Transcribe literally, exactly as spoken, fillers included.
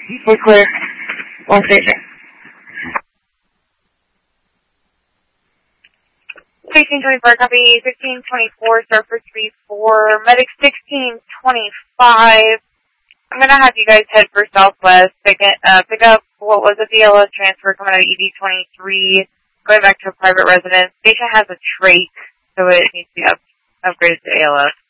We're clear. One station. sixteen twenty-four, copy fifteen twenty-four, Surfer three four, Medic sixteen twenty-five. I'm going to have you guys head for Southwest, pick, it, uh, pick up what was a D L S transfer coming out of E D twenty-three, going back to a private residence. Station has a trach, so it needs to be up, upgraded to A L S.